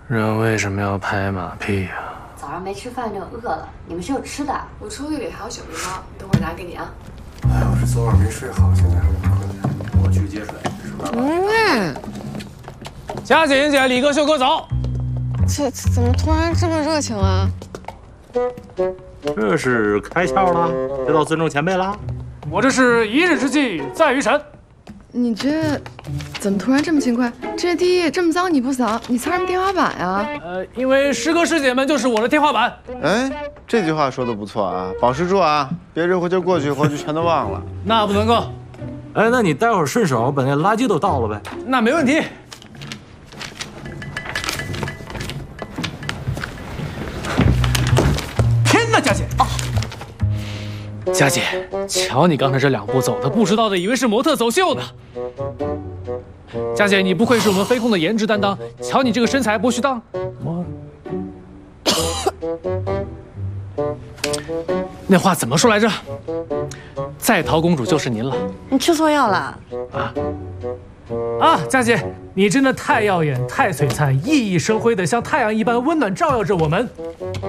人为什么要拍马屁呀？ 早上没吃饭就饿了，你们是有吃的？ 我抽屉里还有小面包，等会儿拿给你啊。 哎，我是昨晚没睡好，现在还不困。我去接水，是吧？ 佳姐、英姐、李哥、秀哥走。 这怎么突然这么热情啊？ 这是开窍了，知道尊重前辈了。 我这是一日之计在于晨。 你这怎么突然这么勤快？这地这么脏你不扫，你擦什么天花板啊？ 因为师哥师姐们就是我的天花板。 哎，这句话说的不错啊，保持住啊，别这回就过去以后就全都忘了。 那不能够。 哎，那你待会儿顺手把那垃圾都倒了呗。 那没问题。天哪，佳姐！啊！佳姐，瞧你刚才这两步走的，不知道的以为是模特走秀呢。佳姐，你不愧是我们飞控的颜值担当，瞧你这个身材，不许当。那话怎么说来着？在逃公主就是您了。 你吃错药了。 佳姐，你真的太耀眼、太璀璨、熠熠生辉的，像太阳一般温暖照耀着我们。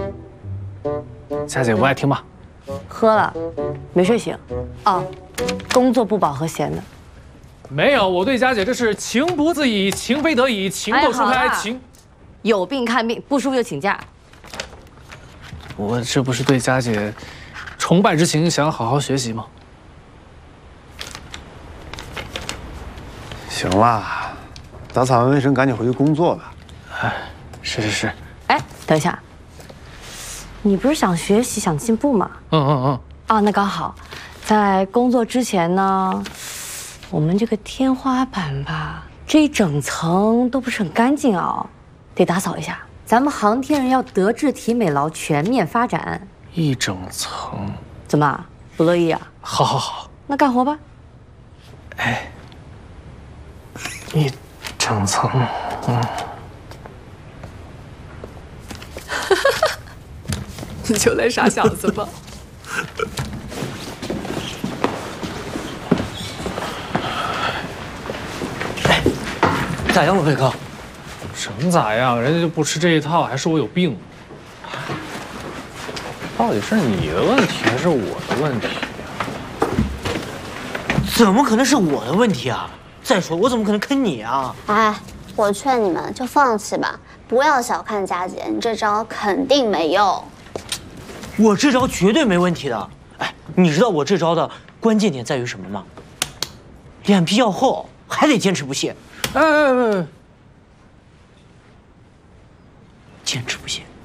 佳姐，我爱听吗？ 喝了，没睡醒。哦，工作不饱和闲的。 没有，我对佳姐这是情不自已，情非得已，情窦初开，情。 有病看病，不舒服就请假。 我这不是对佳姐崇拜之情，想好好学习吗？ 行啦，打扫完卫生，赶紧回去工作吧。 哎，是。 哎，等一下，你不是想学习、想进步吗？啊，那刚好，在工作之前呢，我们这个天花板吧，这一整层都不是很干净啊，得打扫一下。咱们航天人要德智体美劳全面发展。 一整层？ 怎么不乐意啊？ 好， 那干活吧。 哎，一整层， 你就来傻小子吧。 咋样了，飞哥？什么咋样？人家就不吃这一套，还说我有病。到底是你的问题还是我的问题呀？ 怎么可能是我的问题啊？再说我怎么可能坑你啊？ 哎，我劝你们就放弃吧，不要小看佳姐，你这招肯定没用。 我这招绝对没问题的。哎，你知道我这招的关键点在于什么吗？脸皮要厚，还得坚持不懈。 哎， 坚持不懈。